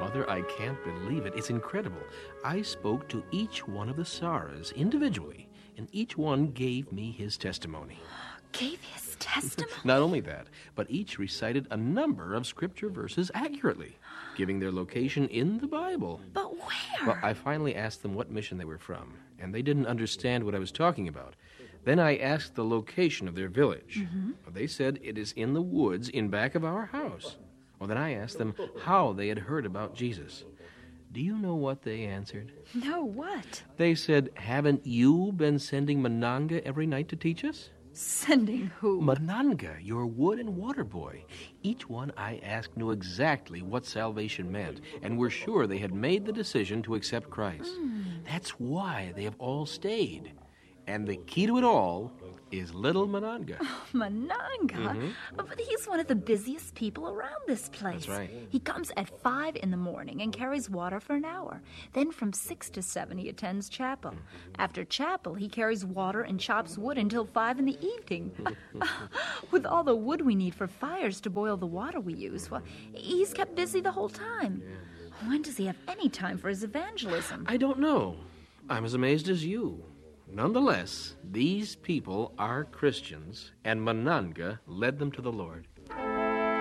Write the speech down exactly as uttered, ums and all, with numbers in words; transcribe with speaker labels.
Speaker 1: Mother, I can't believe it. It's incredible. I spoke to each one of the Saras individually, and each one gave me his testimony.
Speaker 2: Gave his testimony?
Speaker 1: Not only that, but each recited a number of scripture verses accurately, giving their location in the Bible.
Speaker 2: But where?
Speaker 1: Well, I finally asked them what mission they were from, and they didn't understand what I was talking about. Then I asked the location of their village.
Speaker 2: Mm-hmm.
Speaker 1: Well, they said it is in the woods in back of our house. Well, then I asked them how they had heard about Jesus. Do you know what they answered?
Speaker 2: No, what?
Speaker 1: They said, haven't you been sending Mananga every night to teach us?
Speaker 2: Sending who?
Speaker 1: Mananga, your wood and water boy. Each one I asked knew exactly what salvation meant, and were sure they had made the decision to accept Christ.
Speaker 2: Mm.
Speaker 1: That's why they have all stayed. And the key to it all is little Mananga.
Speaker 2: Oh, Mananga?
Speaker 1: Mm-hmm.
Speaker 2: But he's one of the busiest people around this place.
Speaker 1: That's right.
Speaker 2: He comes at five in the morning and carries water for an hour. Then from six to seven, he attends chapel.
Speaker 1: Mm-hmm.
Speaker 2: After chapel, he carries water and chops wood until five in the evening. With all the wood we need for fires to boil the water we use, well, he's kept busy the whole time. When does he have any time for his evangelism?
Speaker 1: I don't know. I'm as amazed as you. Nonetheless, these people are Christians, and Mananga led them to the Lord.